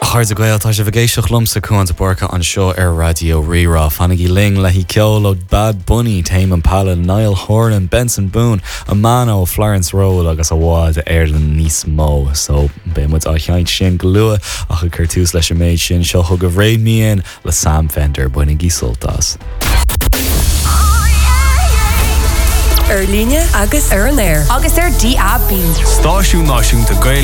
Háir a gail tá sé bhgéisioach lumsa chuanta borcha an seo ar radio Rirá. Fannig í ling le hí ceol Bad Bunny, Tame Impala, Niall Horan, Benson Boone, a man ó Florence Rowe agus a bhád Airlan níos mó. So bé mu a cheint sin glua a chu curtús leis méid sin seo thug a réid míon le Sam Fender buina gísoltas. Líne agus ar an air. Agus ar DAB. Stáisiún náisiúnta gail